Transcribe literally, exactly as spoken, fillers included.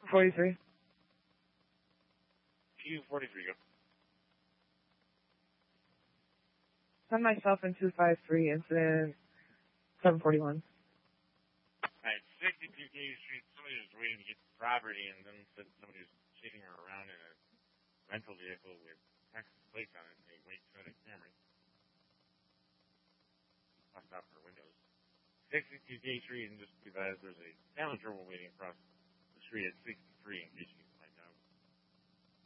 forty-three. Q forty-three, go. Send myself in two five three, incident seven forty-one. Alright, sixty-two K Street, somebody was waiting to get the property, and then said somebody was chasing her around in a rental vehicle with Texas plates on it, and they wait for the camera. Bust out her windows. sixty-two K Street, and just because there's a family trouble waiting across the street at sixty-three, in case you